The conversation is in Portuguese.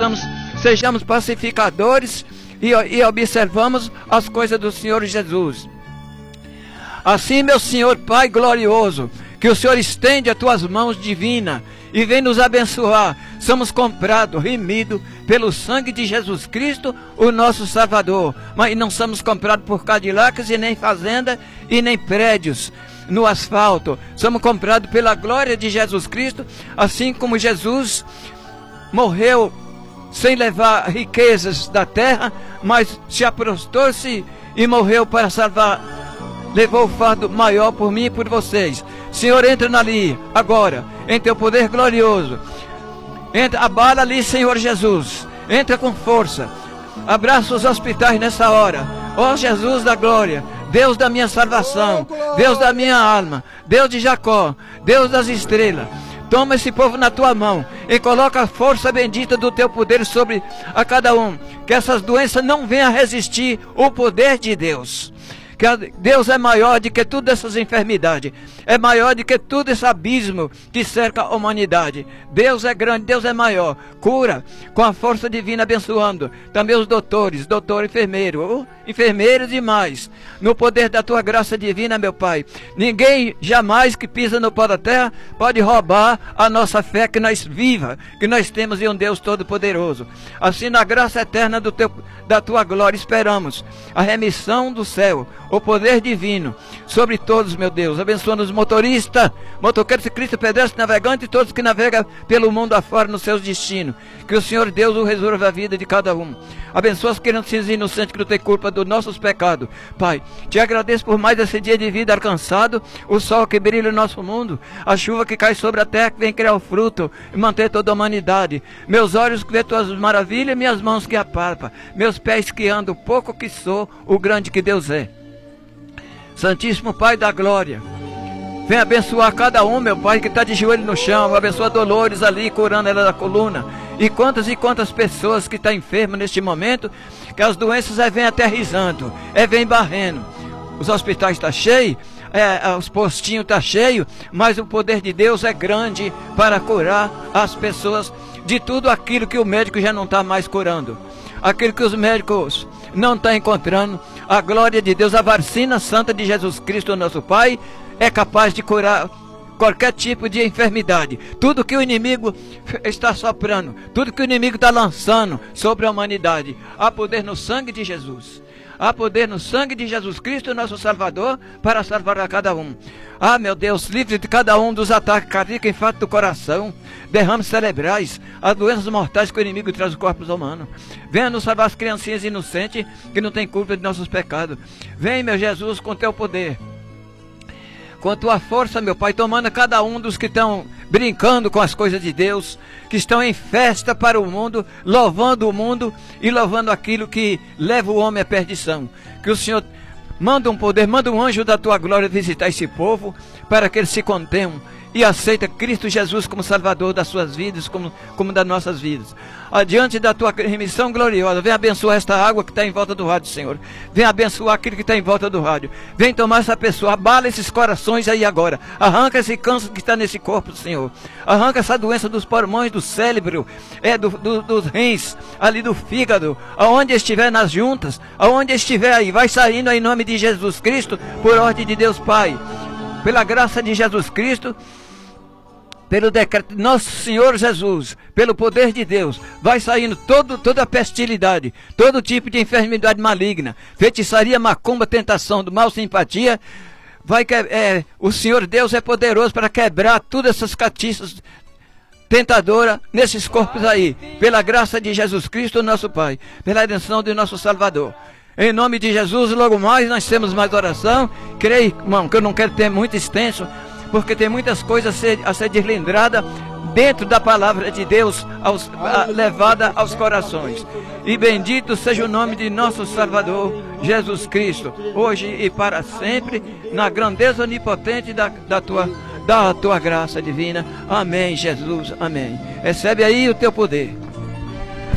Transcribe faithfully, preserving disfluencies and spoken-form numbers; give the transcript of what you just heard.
sejamos, sejamos pacificadores e, e observamos as coisas do Senhor Jesus. Assim, meu Senhor Pai glorioso, que o Senhor estende as tuas mãos divinas e vem nos abençoar. Somos comprados, remidos pelo sangue de Jesus Cristo, o nosso Salvador. Mas não somos comprados por Cadillacs e nem fazenda e nem prédios no asfalto. Somos comprados pela glória de Jesus Cristo, assim como Jesus morreu sem levar riquezas da terra, mas se aprostrou-se e morreu para salvar, levou o fardo maior por mim e por vocês. Senhor, entra ali, agora, em teu poder glorioso. Entra, abala ali, Senhor Jesus. Entra com força. Abraça os hospitais nessa hora. Ó Jesus da glória, Deus da minha salvação, Deus da minha alma, Deus de Jacó, Deus das estrelas. Toma esse povo na tua mão e coloca a força bendita do teu poder sobre a cada um. Que essas doenças não venham a resistir o poder de Deus. Que Deus é maior do que todas essas enfermidades. É maior do que todo esse abismo que cerca a humanidade. Deus é grande, Deus é maior. Cura com a força divina abençoando. Também os doutores, doutor, enfermeiro, oh, enfermeiros e mais. No poder da tua graça divina, meu Pai. Ninguém jamais que pisa no pó da terra pode roubar a nossa fé que nós viva, que nós temos em um Deus todo-poderoso. Assim, na graça eterna do teu, da tua glória, esperamos a remissão do céu, o poder divino sobre todos, meu Deus. Abençoando os motoristas, motoqueiros, ciclistas, pedestres, navegantes e todos que navegam pelo mundo afora nos seus destinos. Que o Senhor Deus o resolva a vida de cada um. Abençoa as crianças inocentes que não têm culpa dos nossos pecados. Pai, te agradeço por mais esse dia de vida alcançado, o sol que brilha no nosso mundo, a chuva que cai sobre a terra que vem criar o fruto e manter toda a humanidade. Meus olhos que vê tuas maravilhas, minhas mãos que apalpam, meus pés que andam, pouco que sou, o grande que Deus é. Santíssimo Pai da glória, vem abençoar cada um, meu Pai, que está de joelho no chão. Abençoa Dolores ali, curando ela da coluna. E quantas e quantas pessoas que estão enfermas neste momento, que as doenças é vem aterrizando, é vem barrendo. Os hospitais estão cheios, é, os postinhos estão cheios, mas o poder de Deus é grande para curar as pessoas de tudo aquilo que o médico já não está mais curando. Aquilo que os médicos não estão encontrando. A glória de Deus, a vacina santa de Jesus Cristo, nosso Pai, é capaz de curar qualquer tipo de enfermidade. Tudo que o inimigo está soprando, tudo que o inimigo está lançando sobre a humanidade, há poder no sangue de Jesus. Há poder no sangue de Jesus Cristo, nosso Salvador, para salvar a cada um. Ah, meu Deus, livre de cada um dos ataques cardíacos, infarto do coração, derrames cerebrais, as doenças mortais que o inimigo traz aos corpos humanos. Venha nos salvar as criancinhas inocentes que não têm culpa de nossos pecados. Vem, meu Jesus, com teu poder, com a tua força, meu Pai, tomando cada um dos que estão brincando com as coisas de Deus, que estão em festa para o mundo, louvando o mundo e louvando aquilo que leva o homem à perdição. Que o Senhor manda um poder, manda um anjo da tua glória visitar esse povo, para que eles se contenham e aceitem Cristo Jesus como Salvador das suas vidas, como, como das nossas vidas. Adiante da tua remissão gloriosa, vem abençoar esta água que está em volta do rádio, Senhor. Vem abençoar aquilo que está em volta do rádio. Vem tomar essa pessoa, abala esses corações aí agora. Arranca esse câncer que está nesse corpo, Senhor. Arranca essa doença dos pulmões, do cérebro, é, do, do, dos rins, ali do fígado, aonde estiver nas juntas, aonde estiver aí, vai saindo aí em nome de Jesus Cristo, por ordem de Deus Pai. Pela graça de Jesus Cristo, pelo decreto de nosso Senhor Jesus, pelo poder de Deus, vai saindo todo, toda a pestilidade, todo tipo de enfermidade maligna, feitiçaria, macumba, tentação do mal, simpatia. Vai que, é, o Senhor Deus é poderoso para quebrar todas essas catiças tentadoras nesses corpos aí, pela graça de Jesus Cristo, nosso Pai, pela redenção de nosso Salvador. Em nome de Jesus, logo mais nós temos mais oração. Creio, irmão, que eu não quero ter muito extenso, porque tem muitas coisas a ser, a ser deslindrada dentro da palavra de Deus, aos, a, levada aos corações. E bendito seja o nome de nosso Salvador, Jesus Cristo, hoje e para sempre, na grandeza onipotente da, da, tua, da tua graça divina. Amém, Jesus, amém. Recebe aí o teu poder.